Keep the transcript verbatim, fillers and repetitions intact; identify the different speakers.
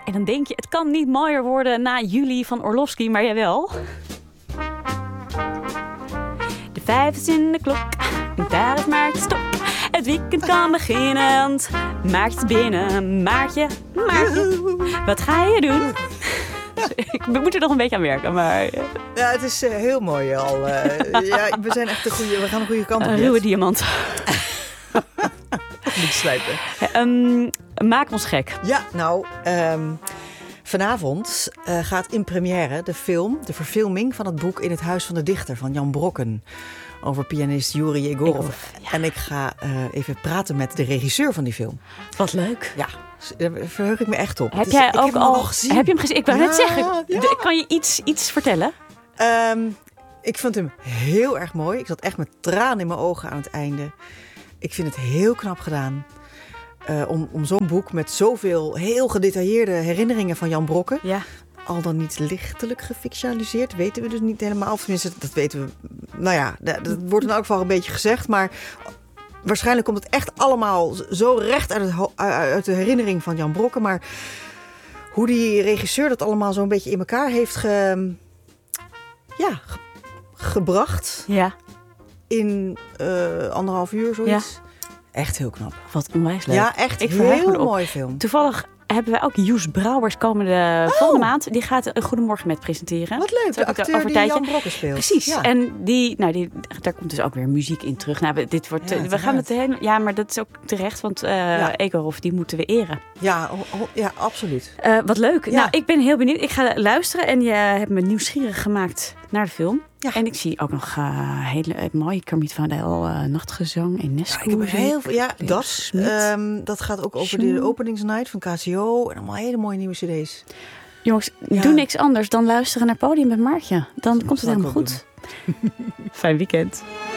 Speaker 1: En dan denk je, het kan niet mooier worden na juli van Orlovsky, maar jawel. De vijf is in de klok, daar is Maartje Stok. Het weekend kan beginnen, want Maartje is binnen. Maartje, Maartje, wat ga je doen? We moeten er nog een beetje aan werken, maar...
Speaker 2: Ja, het is uh, heel mooi al. Uh, ja, we zijn echt een goede, we gaan een goede kant op.
Speaker 1: Een ruwe diamant.
Speaker 2: Niet slijpen.
Speaker 1: Um, maak ons gek.
Speaker 2: Ja, nou, um, vanavond uh, gaat in première de film, de verfilming van het boek In het Huis van de Dichter van Jan Brokken. Over pianist Yuri Egorov. Ja. En ik ga uh, even praten met de regisseur van die film.
Speaker 1: Wat leuk.
Speaker 2: Ja, daar verheug ik me echt op.
Speaker 1: Heb
Speaker 2: dus,
Speaker 1: jij
Speaker 2: ik
Speaker 1: ook
Speaker 2: heb hem
Speaker 1: al,
Speaker 2: al gezien?
Speaker 1: Heb je hem gezien? Ik wou
Speaker 2: ja,
Speaker 1: net zeggen,
Speaker 2: ja.
Speaker 1: kan je iets, iets vertellen?
Speaker 2: Um, ik vond hem heel erg mooi. Ik zat echt met tranen in mijn ogen aan het einde. Ik vind het heel knap gedaan. Uh, om, om zo'n boek met zoveel heel gedetailleerde herinneringen van Jan Brokken...
Speaker 1: Ja.
Speaker 2: Al dan niet lichtelijk gefictionaliseerd, weten we dus niet helemaal. Of tenminste, dat weten we. Nou ja, dat, dat wordt in elk geval een beetje gezegd. Maar waarschijnlijk komt het echt allemaal zo recht uit, het, uit de herinnering van Jan Brokken. Maar hoe die regisseur dat allemaal zo'n beetje in elkaar heeft ge, ja, ge, gebracht.
Speaker 1: Ja.
Speaker 2: In uh, anderhalf uur, zoiets. Ja. Echt heel knap.
Speaker 1: Wat onwijs leuk.
Speaker 2: Ja, echt
Speaker 1: Ik
Speaker 2: heel heel mooi film.
Speaker 1: Toevallig hebben wij ook Joes Brouwers komende oh. volgende maand. Die gaat een Goedemorgen met presenteren.
Speaker 2: Wat leuk, de acteur die Jan Brokken speelt.
Speaker 1: Precies. Ja. En die, nou, die, daar komt dus ook weer muziek in terug. Nou, dit wordt, ja, we gaan het helemaal. Ja, maar dat is ook terecht, want uh, ja. Egorov, die moeten we eren.
Speaker 2: Ja, oh, oh, ja absoluut.
Speaker 1: Uh, wat leuk.
Speaker 2: Ja.
Speaker 1: Nou, ik ben heel benieuwd. Ik ga luisteren en je hebt me nieuwsgierig gemaakt naar de film.
Speaker 2: Ja.
Speaker 1: En ik zie ook nog uh, hele uh, mooie Carmit van Del uh, nachtgezang in Nesco.
Speaker 2: Ja, ik heb heel veel. Ja, dat, um, dat gaat ook over de openingsnight van K C O en allemaal hele mooie nieuwe cd's.
Speaker 1: Jongens, ja. doe niks anders dan luisteren naar Podium met Maartje. Dan dat komt het helemaal goed. Fijn weekend.